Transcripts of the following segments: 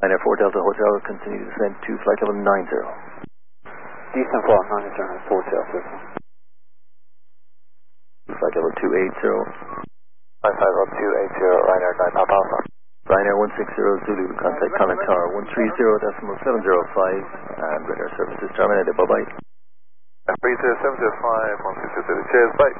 Ryanair 4 Delta Hotel, continue to descend to flight level 90. Descent for 90, 4 Delta. Flight level 280. 55 up 280, Ryanair 9 Papa Alpha. Ryanair 160 Zulu, contact Comet Tower 130.705, and radar services terminated. Bye-bye. 30705, 160 Zulu. Cheers, bye.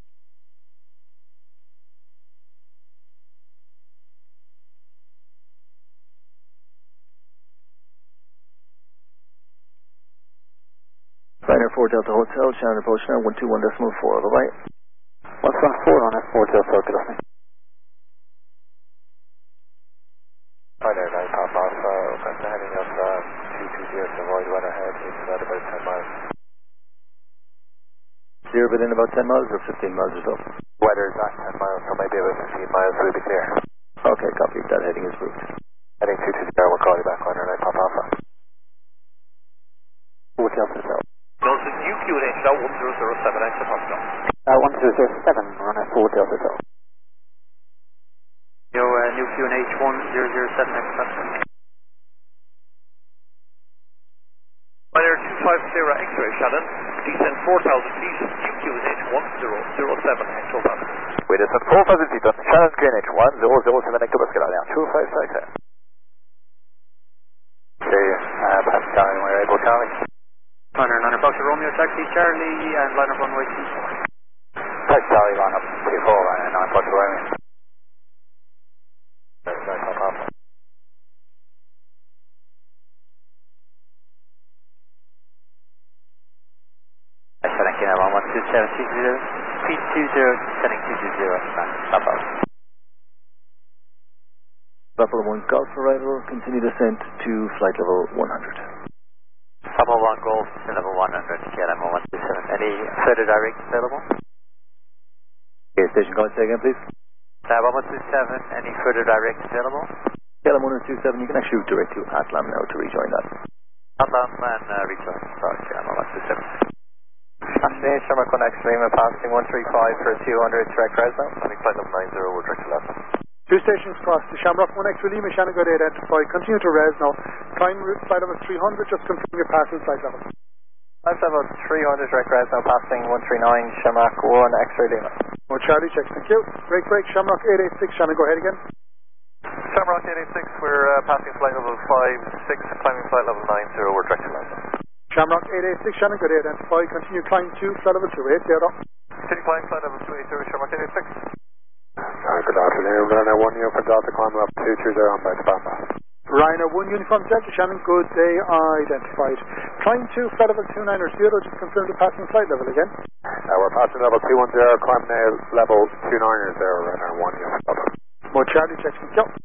Ryanair 4 Delta Hotel, Shannon approach now 121.4. Bye-bye. 114 on F4 Delta, good afternoon. Ryanair 9 Papa Alpha, I'm heading up 220 to avoid weather ahead, it's at about 10 miles. Clear within about 10 miles or 15 miles or so? Weather is at 10 miles, so maybe about 15 miles will be clear. Okay, copy. That heading is moved. Heading 220, we'll call you back, Ryanair 9 Papa Alpha. 4 Delta Hotel. Nelson, UQNH now 1007, exit hospital. 1007, Ryanair 4 Delta Hotel. Yo, new QNH 1007, exit hospital. Ryanair 250 X-ray, Shannon. Descend 4,000 feet, UQNH 1007, exit hospital. We descend 4,000 feet on Shannon QNH 1007, exit hospital, now 256. Okay, Pascal, we're able, Charlie. Ryanair Foxtrot Romeo taxi Charlie and line up runway 24. Taxi Charlie, line up 24, Ryanair 9 Foxtrot Romeo. Setting Kina 1127, feet 20, setting 220, stop out. Buffalo 1 Golf arrival, continue descent to flight level 100. Papa 1 Golf, level 100, KLM 127. Any further direct available? Okay, station call, say again please. 127, any further direct available? KLM 127, you can actually direct to Atlam now to rejoin that. Atlam and rejoin, sorry, KLM 127. Afternoon, Shamrock 1 X-ray, passing 135 for 200, direct Resno. Landing flight level 90, we'll direct to left. 2 stations crossed to Shamrock 1 X-ray, Lima, Shannon good identified. Continue to res now. Climb flight level 300, just confirm your passing flight level. Flight level 300, direct Resno, passing 139, Shamrock 1 X-ray, Lima. Oh, Charlie, check, thank you. Break, Shamrock 886, Shannon, go ahead again. Shamrock 886, we're passing flight level 56, climbing flight level 90, we're direct to left. Shamrock 886, Shannon good identified. Continue climb to flight level 280. Continue climbing flight level 280, Shamrock 886. Good afternoon, Ryanair 1 Uniform Delta, climbing up 220 on by Papa. Ryanair 1 Uniform Delta, Shannon, good day identified. Climb to flight level 290, just confirm the passing flight level again. We're passing level 210, climbing level 290, Ryanair 1 Uniform Delta. More Charlie, check, thank you.